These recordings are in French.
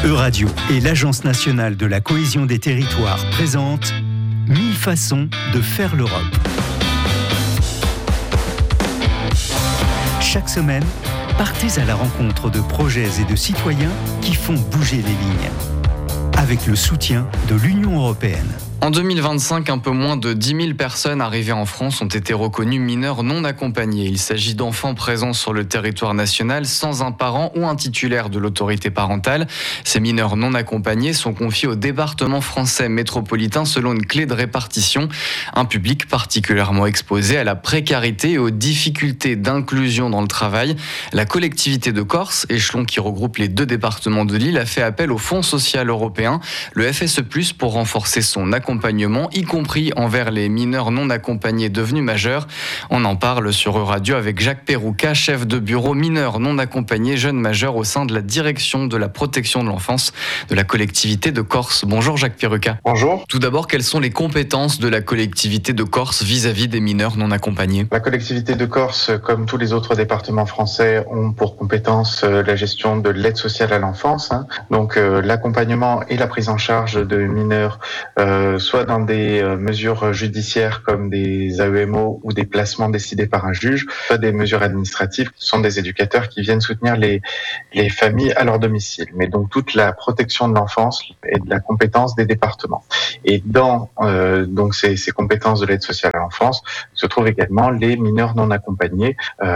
Euradio et l'Agence nationale de la cohésion des territoires présentent 1000 façons de faire l'Europe. Chaque semaine, partez à la rencontre de projets et de citoyens qui font bouger les lignes. Avec le soutien de l'Union européenne. En 2025, un peu moins de 10 000 personnes arrivées en France ont été reconnues mineurs non accompagnés. Il s'agit d'enfants présents sur le territoire national sans un parent ou un titulaire de l'autorité parentale. Ces mineurs non accompagnés sont confiés au département français métropolitain selon une clé de répartition. Un public particulièrement exposé à la précarité et aux difficultés d'inclusion dans le travail. La collectivité de Corse, échelon qui regroupe les deux départements de l'île, a fait appel au Fonds social européen, le FSE+, pour renforcer son accompagnement, y compris envers les mineurs non accompagnés devenus majeurs. On en parle sur Euradio avec Jacques Perrouca, chef de bureau mineurs non accompagnés jeunes majeurs au sein de la direction de la protection de l'enfance de la collectivité de Corse. Bonjour Jacques Perrouca. Bonjour. Tout d'abord, quelles sont les compétences de la collectivité de Corse vis-à-vis des mineurs non accompagnés ? La collectivité de Corse, comme tous les autres départements français, ont pour compétence la gestion de l'aide sociale à l'enfance. Donc l'accompagnement et la prise en charge de mineurs soit dans des mesures judiciaires comme des AEMO ou des placements décidés par un juge, soit des mesures administratives. Ce sont des éducateurs qui viennent soutenir les familles à leur domicile. Mais donc toute la protection de l'enfance est de la compétence des départements. Et dans donc ces compétences de l'aide sociale à l'enfance se trouvent également les mineurs non accompagnés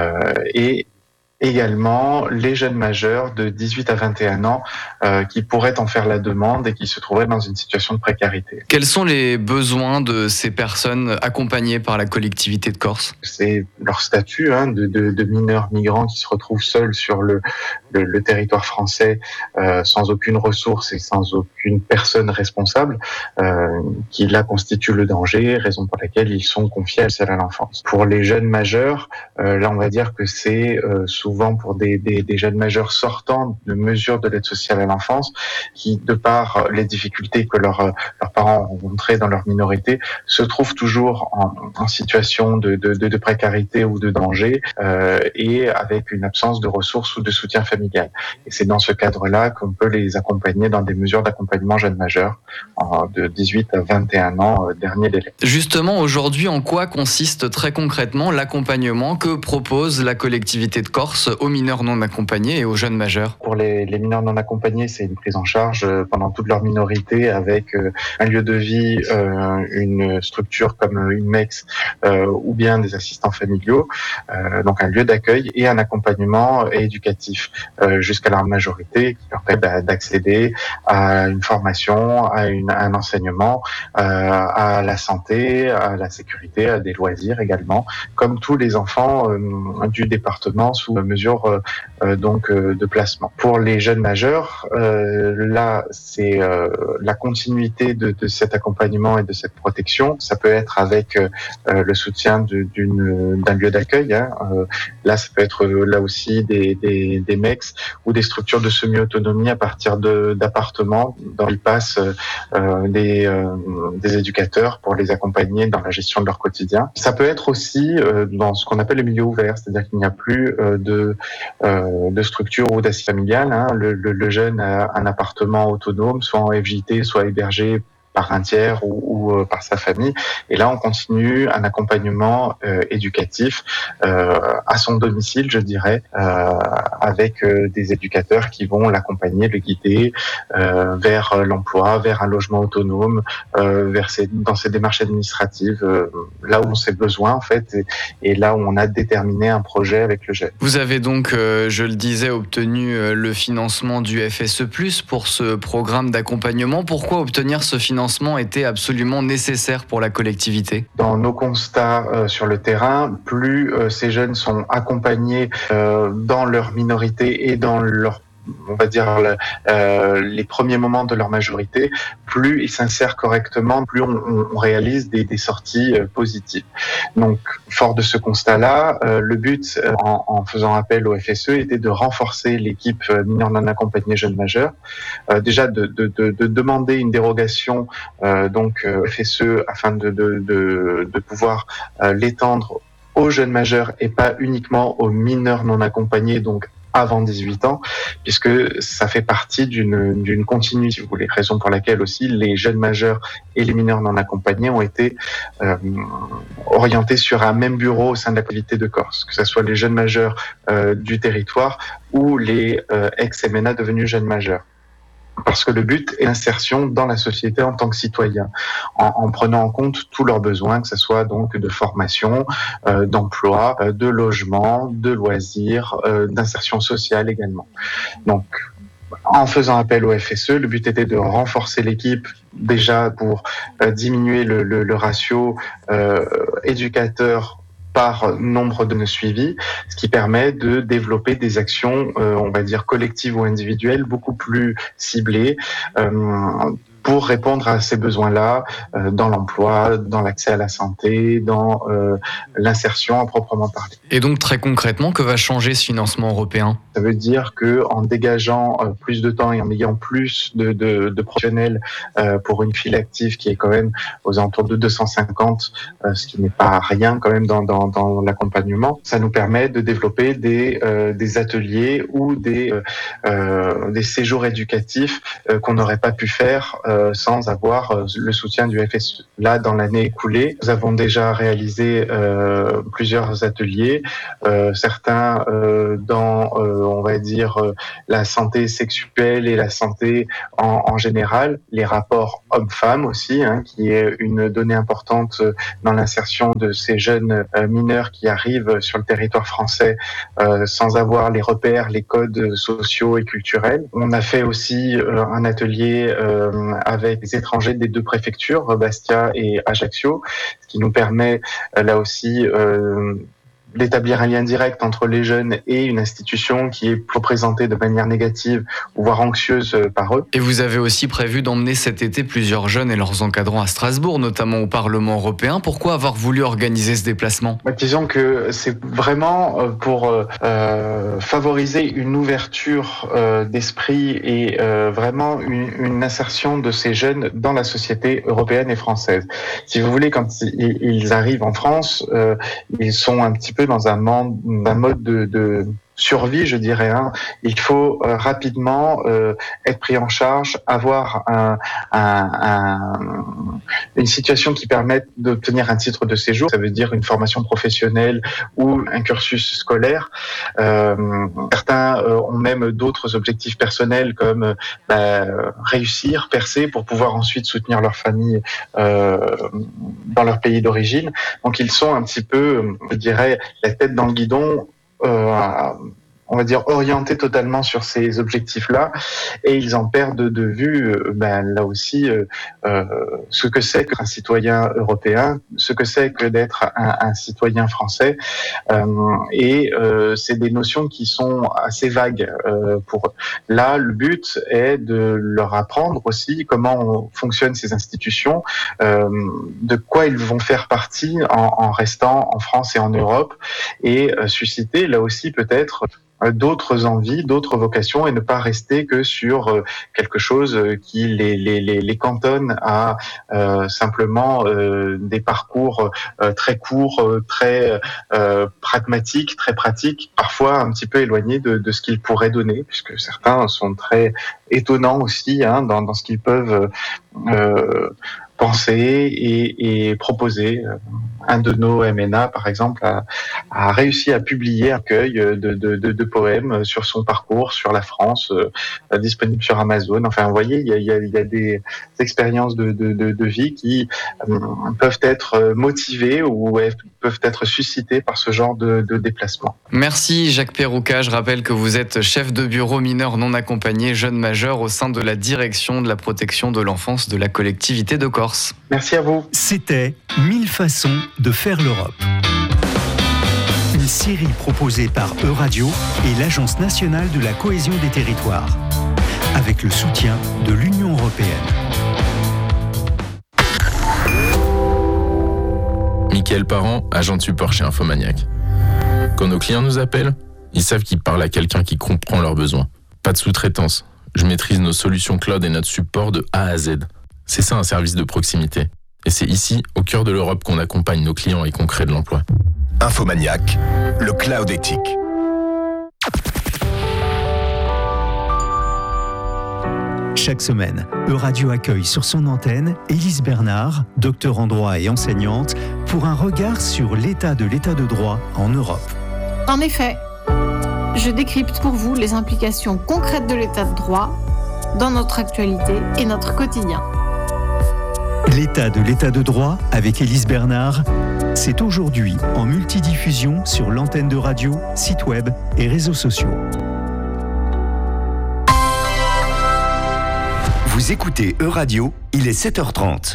et également les jeunes majeurs de 18 à 21 ans qui pourraient en faire la demande et qui se trouveraient dans une situation de précarité. Quels sont les besoins de ces personnes accompagnées par la collectivité de Corse ? C'est leur statut de mineurs migrants qui se retrouvent seuls sur le territoire français sans aucune ressource et sans aucune personne responsable qui là constitue le danger, raison pour laquelle ils sont confiés à l'enfance. Pour les jeunes majeurs, là on va dire que c'est souvent pour des jeunes majeurs sortant de mesures de l'aide sociale à l'enfance qui, de par les difficultés que leurs parents ont rencontrées dans leur minorité, se trouvent toujours en situation de précarité ou de danger et avec une absence de ressources ou de soutien familial. Et c'est dans ce cadre-là qu'on peut les accompagner dans des mesures d'accompagnement jeunes majeurs de 18 à 21 ans, dernier délai. Justement, aujourd'hui, en quoi consiste très concrètement l'accompagnement que propose la collectivité de Corse aux mineurs non accompagnés et aux jeunes majeurs ? Pour les mineurs non accompagnés, c'est une prise en charge pendant toute leur minorité avec un lieu de vie, une structure comme une MEX ou bien des assistants familiaux, donc un lieu d'accueil et un accompagnement éducatif jusqu'à leur majorité qui leur permet d'accéder à une formation, à un enseignement, à la santé, à la sécurité, à des loisirs également, comme tous les enfants du département sous mesure de placement. Pour les jeunes majeurs, là c'est la continuité de cet accompagnement et de cette protection. Ça peut être avec le soutien d'un lieu d'accueil. Là ça peut être là aussi des MEX ou des structures de semi-autonomie à partir d'appartements dans lesquels passent des éducateurs pour les accompagner dans la gestion de leur quotidien. Ça peut être aussi dans ce qu'on appelle le milieu ouvert, c'est-à-dire qu'il n'y a plus de structure ou d'assistance familiale. Le jeune a un appartement autonome, soit en FJT, soit hébergé par un tiers ou par sa famille. Et là, on continue un accompagnement éducatif à son domicile, je dirais, avec des éducateurs qui vont l'accompagner, le guider vers l'emploi, vers un logement autonome, dans ses démarches administratives, là où on ses besoins en fait, et là où on a déterminé un projet avec le jeune. Vous avez donc, je le disais, obtenu le financement du FSE+, pour ce programme d'accompagnement. Pourquoi obtenir ce financement était absolument nécessaire pour la collectivité ? Dans nos constats sur le terrain, plus ces jeunes sont accompagnés dans leur minorité et dans leur on va dire les premiers moments de leur majorité, plus ils s'insèrent correctement, plus on réalise des sorties positives. Donc, fort de ce constat-là, le but en faisant appel au FSE était de renforcer l'équipe mineurs non accompagnés jeunes majeurs, déjà de demander une dérogation donc FSE afin de pouvoir l'étendre aux jeunes majeurs et pas uniquement aux mineurs non accompagnés, donc avant 18 ans, puisque ça fait partie d'une continuité, si vous voulez, raison pour laquelle aussi les jeunes majeurs et les mineurs non accompagnés ont été orientés sur un même bureau au sein de la collectivité de Corse, que ce soit les jeunes majeurs du territoire ou les ex-MNA devenus jeunes majeurs. Parce que le but est l'insertion dans la société en tant que citoyen, en prenant en compte tous leurs besoins, que ce soit donc de formation, d'emploi, de logement, de loisirs, d'insertion sociale également. Donc, en faisant appel au FSE, le but était de renforcer l'équipe déjà pour diminuer le ratio éducateur par nombre de nos suivis, ce qui permet de développer des actions, on va dire collectives ou individuelles, beaucoup plus ciblées, pour répondre à ces besoins-là dans l'emploi, dans l'accès à la santé, dans l'insertion à proprement parler. Et donc très concrètement, que va changer ce financement européen ? Ça veut dire que en dégageant plus de temps et en ayant plus de professionnels pour une file active qui est quand même aux alentours de 250, ce qui n'est pas rien quand même dans l'accompagnement, ça nous permet de développer des ateliers ou des séjours éducatifs qu'on n'aurait pas pu faire sans avoir le soutien du FSE. Là, dans l'année écoulée, nous avons déjà réalisé plusieurs ateliers, certains dans, on va dire, la santé sexuelle et la santé en général, les rapports hommes-femmes aussi, qui est une donnée importante dans l'insertion de ces jeunes mineurs qui arrivent sur le territoire français sans avoir les repères, les codes sociaux et culturels. On a fait aussi un atelier avec les étrangers des deux préfectures, Bastia et Ajaccio, ce qui nous permet là aussi d'établir un lien direct entre les jeunes et une institution qui est représentée de manière négative, voire anxieuse par eux. Et vous avez aussi prévu d'emmener cet été plusieurs jeunes et leurs encadrants à Strasbourg, notamment au Parlement européen. Pourquoi avoir voulu organiser ce déplacement ? Disons que c'est vraiment pour favoriser une ouverture d'esprit et vraiment une insertion de ces jeunes dans la société européenne et française. Si vous voulez, quand ils arrivent en France, ils sont un petit peu dans un mode de survie, je dirais. Il faut rapidement être pris en charge, avoir une situation qui permette d'obtenir un titre de séjour. Ça veut dire une formation professionnelle ou un cursus scolaire. Certains ont même d'autres objectifs personnels comme réussir, percer pour pouvoir ensuite soutenir leur famille dans leur pays d'origine. Donc ils sont un petit peu, je dirais, la tête dans le guidon, on va dire orientés totalement sur ces objectifs-là, et ils en perdent de vue là aussi ce que c'est qu'un citoyen européen, ce que c'est que d'être un citoyen français, et c'est des notions qui sont assez vagues pour eux. Là, le but est de leur apprendre aussi comment fonctionnent ces institutions, de quoi ils vont faire partie en restant en France et en Europe, et susciter là aussi peut-être d'autres envies, d'autres vocations, et ne pas rester que sur quelque chose qui les cantonne à simplement des parcours très courts, très pragmatiques, très pratiques, parfois un petit peu éloignés de ce qu'ils pourraient donner, puisque certains sont très étonnants aussi dans ce qu'ils peuvent penser et proposer. Un de nos MNA, par exemple, a réussi à publier un recueil de poèmes sur son parcours, sur la France, disponible sur Amazon. Enfin, vous voyez, il y a des expériences de vie qui peuvent être motivées ou peuvent être suscitées par ce genre de déplacement. Merci Jacques Perroucat. Je rappelle que vous êtes chef de bureau mineurs non accompagnés, jeunes majeurs au sein de la direction de la protection de l'enfance de la collectivité de Corse. Merci à vous. C'était 1000 façons de faire l'Europe. Une série proposée par Euradio et l'Agence nationale de la cohésion des territoires, avec le soutien de l'Union européenne. Mickaël Parent, agent de support chez Infomaniac. Quand nos clients nous appellent, ils savent qu'ils parlent à quelqu'un qui comprend leurs besoins. Pas de sous-traitance. Je maîtrise nos solutions cloud et notre support de A à Z. C'est ça un service de proximité. Et c'est ici, au cœur de l'Europe, qu'on accompagne nos clients et qu'on crée de l'emploi. Infomaniac, le cloud éthique. Chaque semaine, Euradio accueille sur son antenne Élise Bernard, docteur en droit et enseignante, pour un regard sur l'état de droit en Europe. En effet, je décrypte pour vous les implications concrètes de l'état de droit dans notre actualité et notre quotidien. L'état de droit avec Élise Bernard, c'est aujourd'hui en multidiffusion sur l'antenne de radio, site web et réseaux sociaux. Vous écoutez Euradio, il est 7h30.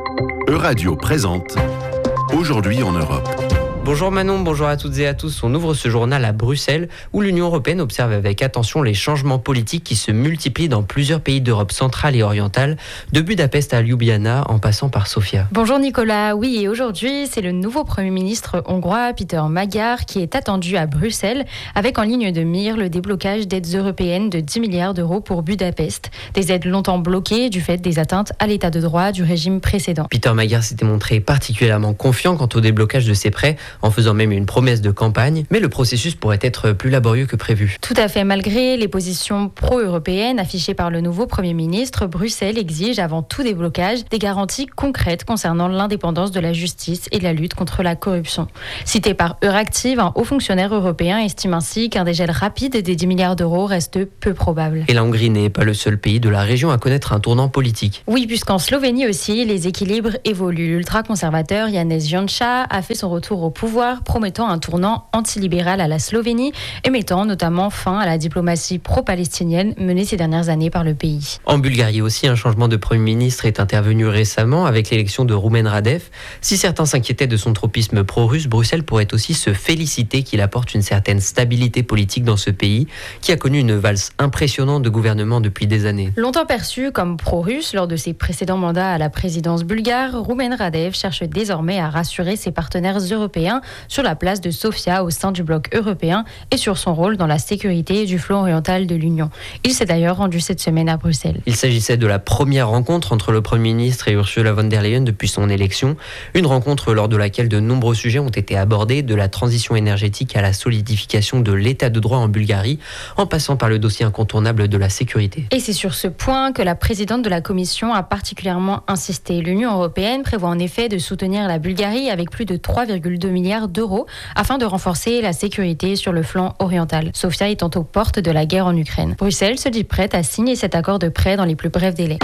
Euradio présente Aujourd'hui en Europe. Bonjour Manon, bonjour à toutes et à tous. On ouvre ce journal à Bruxelles où l'Union européenne observe avec attention les changements politiques qui se multiplient dans plusieurs pays d'Europe centrale et orientale, de Budapest à Ljubljana en passant par Sofia. Bonjour Nicolas, oui et aujourd'hui c'est le nouveau Premier ministre hongrois Péter Magyar qui est attendu à Bruxelles avec en ligne de mire le déblocage d'aides européennes de 10 milliards d'euros pour Budapest. Des aides longtemps bloquées du fait des atteintes à l'état de droit du régime précédent. Péter Magyar s'était montré particulièrement confiant quant au déblocage de ses prêts, en faisant même une promesse de campagne, mais le processus pourrait être plus laborieux que prévu. Tout à fait, malgré les positions pro-européennes affichées par le nouveau Premier ministre, Bruxelles exige avant tout déblocage des garanties concrètes concernant l'indépendance de la justice et la lutte contre la corruption. Cité par Euractiv, un haut fonctionnaire européen estime ainsi qu'un dégel rapide des 10 milliards d'euros reste peu probable. Et la Hongrie n'est pas le seul pays de la région à connaître un tournant politique. Oui, puisqu'en Slovénie aussi, les équilibres évoluent. L'ultra-conservateur Janez Janša a fait son retour au pouvoir, promettant un tournant antilibéral à la Slovénie et mettant notamment fin à la diplomatie pro-palestinienne menée ces dernières années par le pays. En Bulgarie aussi, un changement de Premier ministre est intervenu récemment avec l'élection de Rumen Radev. Si certains s'inquiétaient de son tropisme pro-russe, Bruxelles pourrait aussi se féliciter qu'il apporte une certaine stabilité politique dans ce pays qui a connu une valse impressionnante de gouvernement depuis des années. Longtemps perçu comme pro-russe lors de ses précédents mandats à la présidence bulgare, Rumen Radev cherche désormais à rassurer ses partenaires européens sur la place de Sofia au sein du bloc européen et sur son rôle dans la sécurité du flanc oriental de l'Union. Il s'est d'ailleurs rendu cette semaine à Bruxelles. Il s'agissait de la première rencontre entre le Premier ministre et Ursula von der Leyen depuis son élection. Une rencontre lors de laquelle de nombreux sujets ont été abordés, de la transition énergétique à la solidification de l'état de droit en Bulgarie, en passant par le dossier incontournable de la sécurité. Et c'est sur ce point que la présidente de la Commission a particulièrement insisté. L'Union européenne prévoit en effet de soutenir la Bulgarie avec plus de 3,2 milliards d'euros afin de renforcer la sécurité sur le flanc oriental. Sofia étant aux portes de la guerre en Ukraine. Bruxelles se dit prête à signer cet accord de prêt dans les plus brefs délais.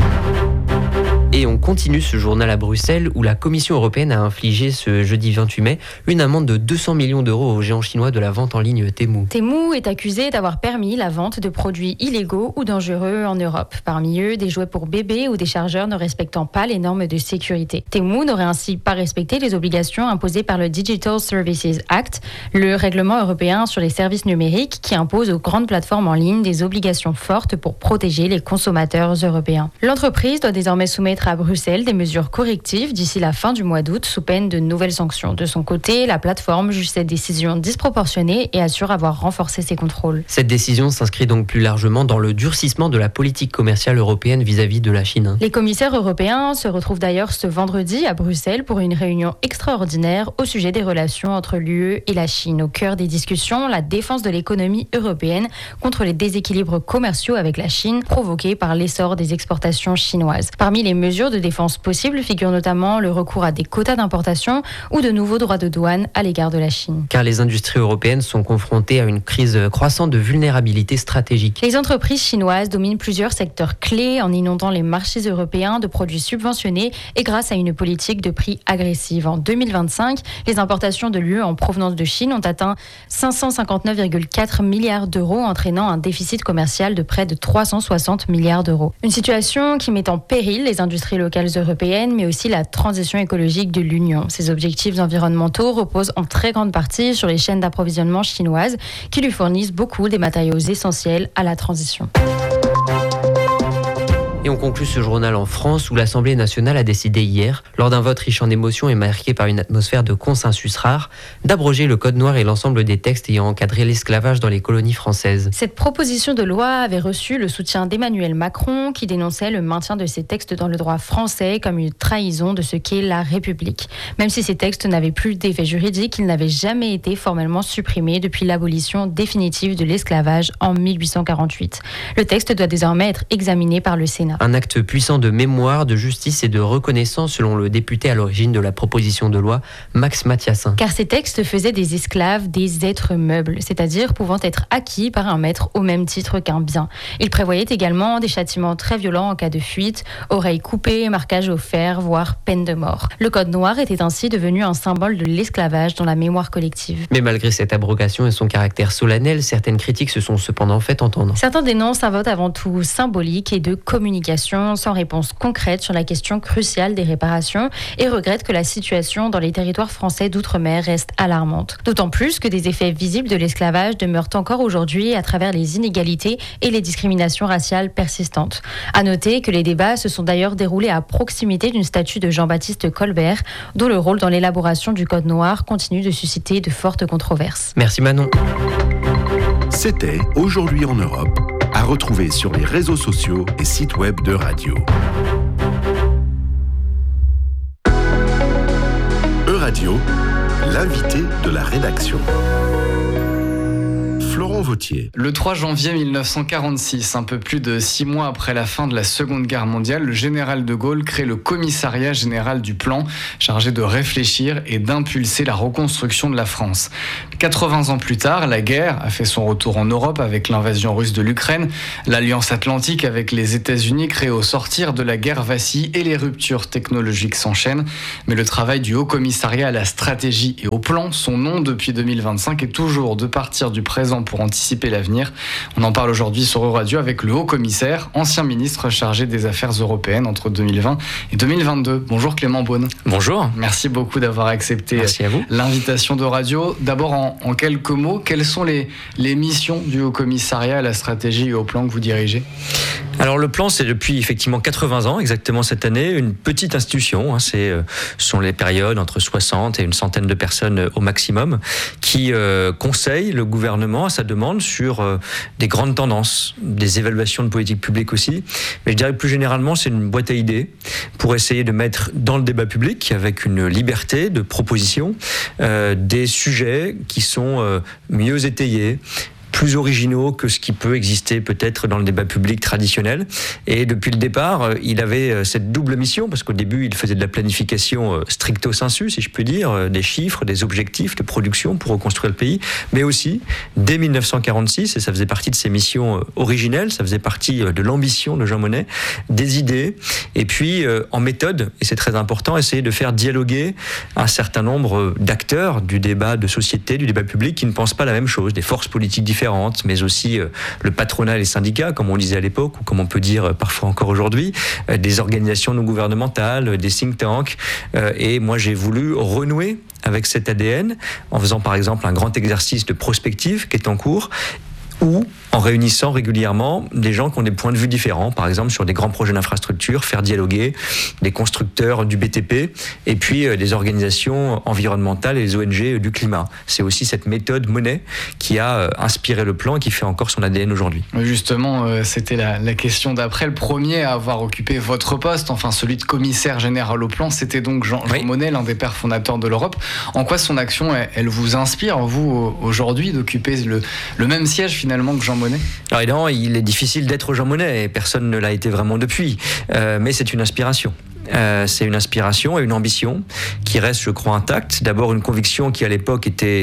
Et on continue ce journal à Bruxelles où la Commission européenne a infligé ce jeudi 28 mai une amende de 200 millions d'euros aux géants chinois de la vente en ligne Temu. Temu est accusé d'avoir permis la vente de produits illégaux ou dangereux en Europe. Parmi eux, des jouets pour bébés ou des chargeurs ne respectant pas les normes de sécurité. Temu n'aurait ainsi pas respecté les obligations imposées par le Digital Services Act, le règlement européen sur les services numériques qui impose aux grandes plateformes en ligne des obligations fortes pour protéger les consommateurs européens. L'entreprise doit désormais soumettre à Bruxelles des mesures correctives d'ici la fin du mois d'août sous peine de nouvelles sanctions. De son côté, la plateforme juge cette décision disproportionnée et assure avoir renforcé ses contrôles. Cette décision s'inscrit donc plus largement dans le durcissement de la politique commerciale européenne vis-à-vis de la Chine. Les commissaires européens se retrouvent d'ailleurs ce vendredi à Bruxelles pour une réunion extraordinaire au sujet des relations entre l'UE et la Chine. Au cœur des discussions, la défense de l'économie européenne contre les déséquilibres commerciaux avec la Chine provoqués par l'essor des exportations chinoises. Parmi les mesures de défense possibles figurent notamment le recours à des quotas d'importation ou de nouveaux droits de douane à l'égard de la Chine. Car les industries européennes sont confrontées à une crise croissante de vulnérabilité stratégique. Les entreprises chinoises dominent plusieurs secteurs clés en inondant les marchés européens de produits subventionnés et grâce à une politique de prix agressive. En 2025, les importations de l'UE en provenance de Chine ont atteint 559,4 milliards d'euros, entraînant un déficit commercial de près de 360 milliards d'euros. Une situation qui met en péril les industries locales européennes, mais aussi la transition écologique de l'Union. Ces objectifs environnementaux reposent en très grande partie sur les chaînes d'approvisionnement chinoises qui lui fournissent beaucoup des matériaux essentiels à la transition. Et on conclut ce journal en France où l'Assemblée nationale a décidé hier, lors d'un vote riche en émotions et marqué par une atmosphère de consensus rare, d'abroger le Code noir et l'ensemble des textes ayant encadré l'esclavage dans les colonies françaises. Cette proposition de loi avait reçu le soutien d'Emmanuel Macron qui dénonçait le maintien de ces textes dans le droit français comme une trahison de ce qu'est la République. Même si ces textes n'avaient plus d'effet juridique, ils n'avaient jamais été formellement supprimés depuis l'abolition définitive de l'esclavage en 1848. Le texte doit désormais être examiné par le Sénat. Un acte puissant de mémoire, de justice et de reconnaissance selon le député à l'origine de la proposition de loi, Max Mathiassin. Car ces textes faisaient des esclaves des êtres meubles, c'est-à-dire pouvant être acquis par un maître au même titre qu'un bien. Ils prévoyaient également des châtiments très violents en cas de fuite, oreilles coupées, marquage au fer, voire peine de mort. Le Code noir était ainsi devenu un symbole de l'esclavage dans la mémoire collective. Mais malgré cette abrogation et son caractère solennel, certaines critiques se sont cependant fait entendre. Certains dénoncent un vote avant tout symbolique et de communication sans réponse concrète sur la question cruciale des réparations et regrettent que la situation dans les territoires français d'outre-mer reste alarmante. D'autant plus que des effets visibles de l'esclavage demeurent encore aujourd'hui à travers les inégalités et les discriminations raciales persistantes. À noter que les débats se sont d'ailleurs déroulés à proximité d'une statue de Jean-Baptiste Colbert, dont le rôle dans l'élaboration du Code noir continue de susciter de fortes controverses. Merci Manon. C'était Aujourd'hui en Europe, à retrouver sur les réseaux sociaux et sites web de Radio. Euradio, l'invité de la rédaction. Florent Vautier. Le 3 janvier 1946, un peu plus de 6 mois après la fin de la Seconde Guerre mondiale, le général de Gaulle crée le Commissariat général du plan, chargé de réfléchir et d'impulser la reconstruction de la France. 80 ans plus tard, la guerre a fait son retour en Europe avec l'invasion russe de l'Ukraine. L'Alliance Atlantique avec les États-Unis créée au sortir de la guerre vacille et les ruptures technologiques s'enchaînent. Mais le travail du Haut Commissariat à la stratégie et au plan, son nom depuis 2025 est toujours de partir du présent pour anticiper l'avenir. On en parle aujourd'hui sur Euradio avec le Haut Commissaire, ancien ministre chargé des Affaires européennes entre 2020 et 2022. Bonjour Clément Beaune. Bonjour. Merci beaucoup d'avoir accepté l'invitation d'Euradio. D'abord, en quelques mots, quelles sont les missions du Haut Commissariat à la stratégie et au plan que vous dirigez ? Alors le plan, c'est depuis effectivement 80 ans, exactement cette année, une petite institution. Ce sont les périodes entre 60 et une centaine de personnes au maximum qui conseillent le gouvernement à sa demande sur des grandes tendances, des évaluations de politique publique aussi. Mais je dirais plus généralement, c'est une boîte à idées pour essayer de mettre dans le débat public, avec une liberté de proposition, des sujets qui sont mieux étayés, plus originaux que ce qui peut exister peut-être dans le débat public traditionnel. Et depuis le départ, il avait cette double mission, parce qu'au début, il faisait de la planification stricto sensu, si je peux dire, des chiffres, des objectifs de production pour reconstruire le pays, mais aussi, dès 1946, et ça faisait partie de ses missions originelles, ça faisait partie de l'ambition de Jean Monnet, des idées, et puis en méthode, et c'est très important, essayer de faire dialoguer un certain nombre d'acteurs du débat de société, du débat public, qui ne pensent pas la même chose, des forces politiques différentes, mais aussi le patronat et les syndicats, comme on disait à l'époque, ou comme on peut dire parfois encore aujourd'hui, des organisations non gouvernementales, des think tanks. Et moi, j'ai voulu renouer avec cet ADN en faisant par exemple un grand exercice de prospective qui est en cours, ou en réunissant régulièrement des gens qui ont des points de vue différents, par exemple sur des grands projets d'infrastructure, faire dialoguer des constructeurs du BTP et puis des organisations environnementales et les ONG du climat. C'est aussi cette méthode Monnet qui a inspiré le plan et qui fait encore son ADN aujourd'hui. Justement, c'était la question d'après. Le premier à avoir occupé votre poste, enfin celui de commissaire général au plan, c'était donc Jean Monnet, l'un des pères fondateurs de l'Europe. En quoi son action, elle vous inspire, vous, aujourd'hui, d'occuper le même siège finalement que Jean Monnet ? Alors évidemment, il est difficile d'être Jean Monnet et personne ne l'a été vraiment depuis, mais c'est une inspiration. C'est une inspiration et une ambition qui reste, je crois, intacte. D'abord, une conviction qui, à l'époque, était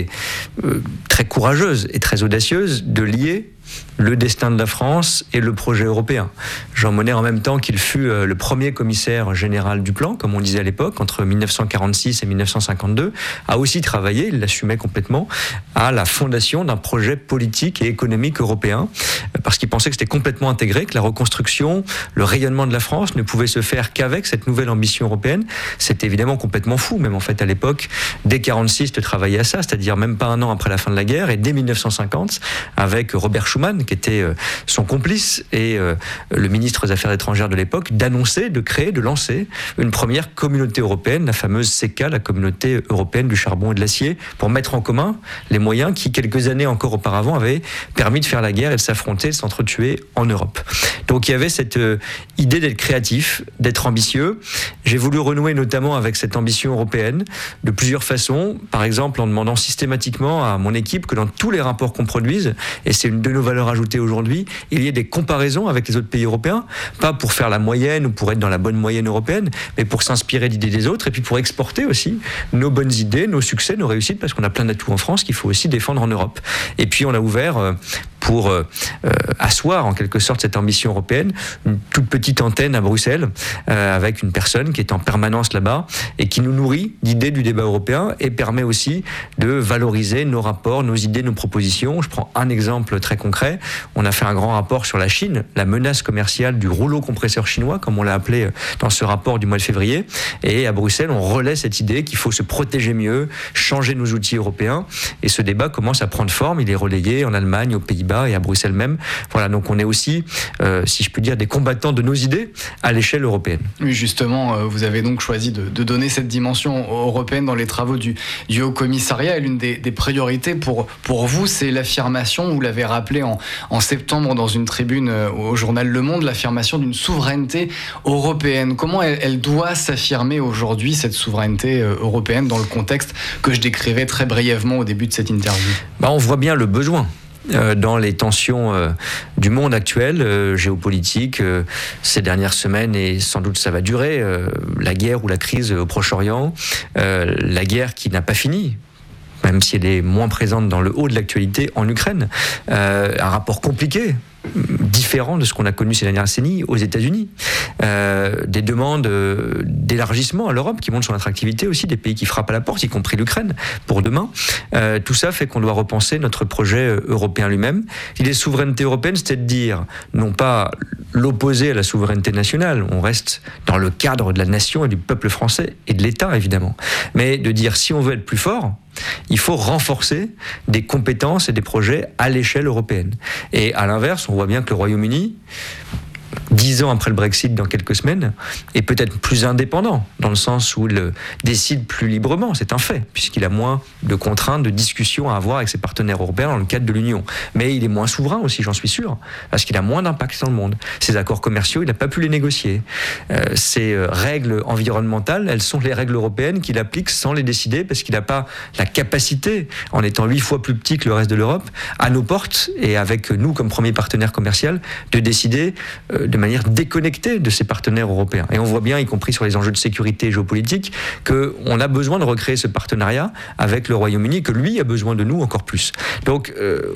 très courageuse et très audacieuse de lier le destin de la France et le projet européen. Jean Monnet, en même temps qu'il fut le premier commissaire général du plan, comme on disait à l'époque, entre 1946 et 1952, a aussi travaillé, il l'assumait complètement, à la fondation d'un projet politique et économique européen, parce qu'il pensait que c'était complètement intégré, que la reconstruction, le rayonnement de la France ne pouvait se faire qu'avec cette nouvelle ambition européenne. C'était évidemment complètement fou, même en fait à l'époque, dès 1946, de travailler à ça, c'est-à-dire même pas un an après la fin de la guerre, et dès 1950, avec Robert Schuman, qui était son complice et le ministre des Affaires étrangères de l'époque, d'annoncer, de créer, de lancer une première communauté européenne, la fameuse CECA, la communauté européenne du charbon et de l'acier, pour mettre en commun les moyens qui, quelques années encore auparavant, avaient permis de faire la guerre et de s'affronter, de s'entretuer en Europe. Donc il y avait cette idée d'être créatif, d'être ambitieux. J'ai voulu renouer notamment avec cette ambition européenne de plusieurs façons. Par exemple, en demandant systématiquement à mon équipe que dans tous les rapports qu'on produise, et c'est une de nos valeurs ajoutées aujourd'hui, il y ait des comparaisons avec les autres pays européens, pas pour faire la moyenne ou pour être dans la bonne moyenne européenne, mais pour s'inspirer d'idées des autres et puis pour exporter aussi nos bonnes idées, nos succès, nos réussites, parce qu'on a plein d'atouts en France qu'il faut aussi défendre en Europe. Et puis on a ouvert pour asseoir en quelque sorte cette ambition européenne, une toute petite antenne à Bruxelles, avec une personne qui est en permanence là-bas et qui nous nourrit d'idées du débat européen et permet aussi de valoriser nos rapports, nos idées, nos propositions. Je prends un exemple très concret. On a fait un grand rapport sur la Chine, la menace commerciale du rouleau compresseur chinois, comme on l'a appelé dans ce rapport du mois de février. Et à Bruxelles, on relaie cette idée qu'il faut se protéger mieux, changer nos outils européens. Et ce débat commence à prendre forme. Il est relayé en Allemagne, aux Pays-Bas et à Bruxelles même. Voilà, donc on est aussi, si je peux dire, des combattants de nos idées à l'échelle européenne. Oui, justement, vous avez donc choisi de donner cette dimension européenne dans les travaux du Haut Commissariat. Et l'une des priorités pour vous, c'est l'affirmation, vous l'avez rappelé en septembre dans une tribune au journal Le Monde, l'affirmation d'une souveraineté européenne. Comment elle doit s'affirmer aujourd'hui, cette souveraineté européenne, dans le contexte que je décrivais très brièvement au début de cette interview ? On voit bien le besoin. Dans les tensions du monde actuel, géopolitique, ces dernières semaines, et sans doute ça va durer, la guerre ou la crise au Proche-Orient, la guerre qui n'a pas fini, même si elle est moins présente dans le haut de l'actualité en Ukraine, un rapport compliqué, différent de ce qu'on a connu ces dernières décennies aux États-Unis, des demandes d'élargissement à l'Europe qui montrent son attractivité aussi, des pays qui frappent à la porte, y compris l'Ukraine, pour demain. Tout ça fait qu'on doit repenser notre projet européen lui-même. L'idée de souveraineté européenne, c'était de dire, non pas l'opposé à la souveraineté nationale, on reste dans le cadre de la nation et du peuple français et de l'État évidemment, mais de dire si on veut être plus fort, il faut renforcer des compétences et des projets à l'échelle européenne. Et à l'inverse, on voit bien que le Royaume-Uni, 10 ans après le Brexit dans quelques semaines, est peut-être plus indépendant, dans le sens où il décide plus librement, c'est un fait, puisqu'il a moins de contraintes, de discussions à avoir avec ses partenaires européens dans le cadre de l'Union. Mais il est moins souverain aussi, j'en suis sûr, parce qu'il a moins d'impact dans le monde. Ses accords commerciaux, il n'a pas pu les négocier. Ses règles environnementales, elles sont les règles européennes qu'il applique sans les décider, parce qu'il n'a pas la capacité, en étant 8 fois plus petit que le reste de l'Europe, à nos portes, et avec nous comme premier partenaire commercial, de décider de manière déconnectée de ses partenaires européens. Et on voit bien, y compris sur les enjeux de sécurité et géopolitique, qu'on a besoin de recréer ce partenariat avec le Royaume-Uni, que lui a besoin de nous encore plus. Donc,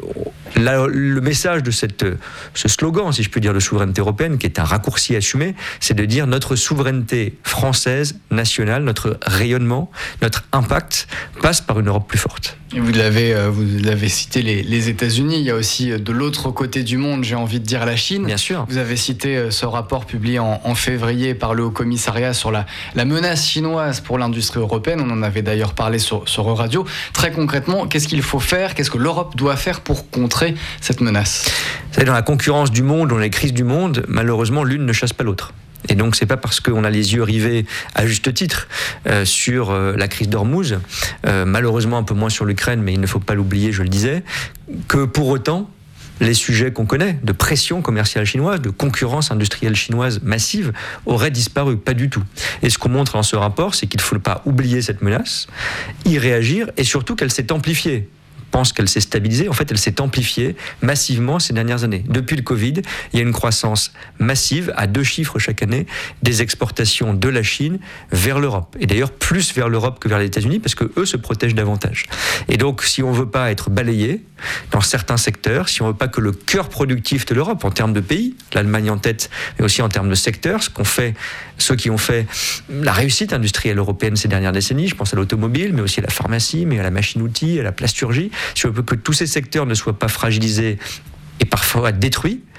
le message de ce slogan, si je peux dire, de souveraineté européenne, qui est un raccourci assumé, c'est de dire notre souveraineté française, nationale, notre rayonnement, notre impact passe par une Europe plus forte. Et vous l'avez cité, les États-Unis. Il y a aussi de l'autre côté du monde, j'ai envie de dire, la Chine. Bien sûr. Vous avez cité ce rapport publié en février par le Haut Commissariat sur la menace chinoise pour l'industrie européenne. On en avait d'ailleurs parlé sur Radio. Très concrètement, qu'est-ce qu'il faut faire ? Qu'est-ce que l'Europe doit faire pour contrer cette menace ? Vous savez, dans la concurrence du monde, dans les crises du monde, malheureusement, l'une ne chasse pas l'autre. Et donc, c'est pas parce qu'on a les yeux rivés, à juste titre, sur la crise d'Ormuz, malheureusement un peu moins sur l'Ukraine, mais il ne faut pas l'oublier, je le disais, que pour autant, les sujets qu'on connaît, de pression commerciale chinoise, de concurrence industrielle chinoise massive, auraient disparu. Pas du tout. Et ce qu'on montre dans ce rapport, c'est qu'il ne faut pas oublier cette menace, y réagir, et surtout qu'elle s'est amplifiée. Pense qu'elle s'est stabilisée, en fait elle s'est amplifiée massivement ces dernières années. Depuis le Covid, il y a une croissance massive, à 2 chiffres chaque année, des exportations de la Chine vers l'Europe. Et d'ailleurs plus vers l'Europe que vers les États-Unis, parce qu'eux se protègent davantage. Et donc si on ne veut pas être balayé dans certains secteurs, si on ne veut pas que le cœur productif de l'Europe, en termes de pays, l'Allemagne en tête, mais aussi en termes de secteurs, ceux qui ont fait la réussite industrielle européenne ces dernières décennies, je pense à l'automobile, mais aussi à la pharmacie, mais à la machine-outil, à la plasturgie, si on veut que tous ces secteurs ne soient pas fragilisés et parfois détruits,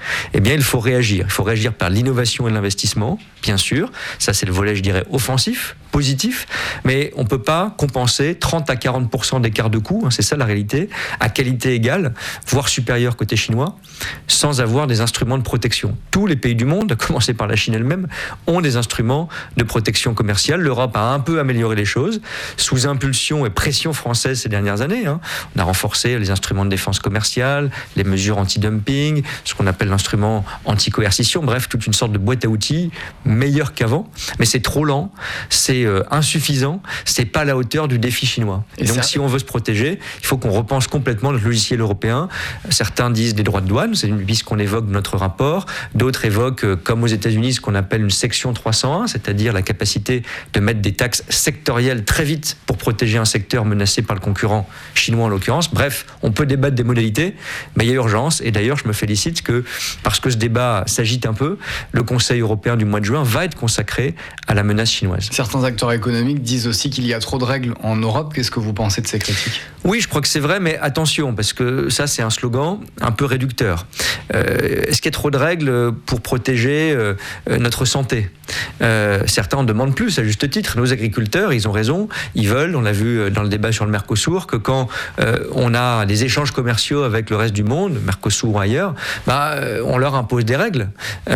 eh bien, il faut réagir. Il faut réagir par l'innovation et l'investissement, bien sûr. Ça, c'est le volet, je dirais, offensif, positif. Mais on ne peut pas compenser 30 à 40% d'écart de coût, c'est ça la réalité, à qualité égale, voire supérieure côté chinois, sans avoir des instruments de protection. Tous les pays du monde, à commencer par la Chine elle-même, ont des instruments de protection commerciale. L'Europe a un peu amélioré les choses, sous impulsion et pression française ces dernières années. On a renforcé les instruments de défense commerciale, les mesures anti-dumping, ce qu'on appelle l'instrument anti-coercition, bref, toute une sorte de boîte à outils meilleure qu'avant. Mais c'est trop lent, c'est insuffisant, c'est pas à la hauteur du défi chinois. Et donc, si on veut se protéger, il faut qu'on repense complètement le logiciel européen. Certains disent des droits de douane, c'est une piste qu'on évoque dans notre rapport. D'autres évoquent, comme aux États-Unis, ce qu'on appelle une section 301, c'est-à-dire la capacité de mettre des taxes sectorielles très vite pour protéger un secteur menacé par le concurrent chinois en l'occurrence. Bref, on peut débattre des modalités, mais il y a urgence. Et d'ailleurs, je me félicite que, parce que ce débat s'agite un peu, le Conseil européen du mois de juin va être consacré à la menace chinoise. Certains acteurs économiques disent aussi qu'il y a trop de règles en Europe. Qu'est-ce que vous pensez de ces critiques ? Oui, je crois que c'est vrai, mais attention, parce que ça, c'est un slogan un peu réducteur. Est-ce qu'il y a trop de règles pour protéger notre santé ? Certains en demandent plus, à juste titre. Nos agriculteurs, ils ont raison, ils veulent, on l'a vu dans le débat sur le Mercosur, que quand on a des échanges commerciaux avec le reste du monde, Mercosur ou ailleurs, on leur impose des règles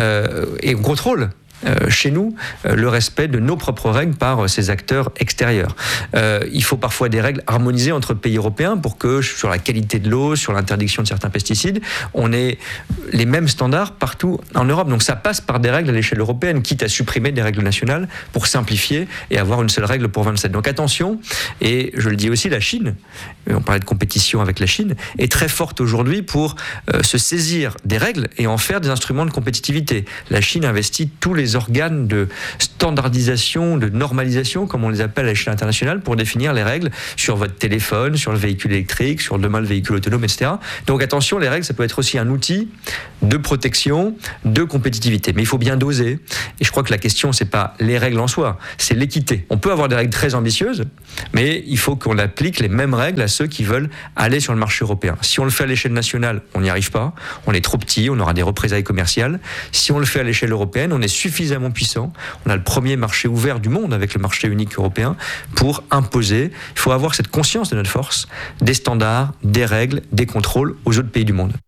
et on contrôle. Chez nous, le respect de nos propres règles par ces acteurs extérieurs. Il faut parfois des règles harmonisées entre pays européens pour que, sur la qualité de l'eau, sur l'interdiction de certains pesticides, on ait les mêmes standards partout en Europe. Donc ça passe par des règles à l'échelle européenne, quitte à supprimer des règles nationales pour simplifier et avoir une seule règle pour 27. Donc attention, et je le dis aussi, la Chine, on parlait de compétition avec la Chine, est très forte aujourd'hui pour se saisir des règles et en faire des instruments de compétitivité. La Chine investit tous les organes de standardisation, de normalisation, comme on les appelle à l'échelle internationale, pour définir les règles sur votre téléphone, sur le véhicule électrique, sur demain le véhicule autonome, etc. Donc attention, les règles, ça peut être aussi un outil de protection, de compétitivité. Mais il faut bien doser. Et je crois que la question, c'est pas les règles en soi, c'est l'équité. On peut avoir des règles très ambitieuses, mais il faut qu'on applique les mêmes règles à ceux qui veulent aller sur le marché européen. Si on le fait à l'échelle nationale, on n'y arrive pas. On est trop petit, on aura des représailles commerciales. Si on le fait à l'échelle européenne, on est suffisamment puissant. On a le premier marché ouvert du monde avec le marché unique européen pour imposer. Il faut avoir cette conscience de notre force, des standards, des règles, des contrôles aux autres pays du monde.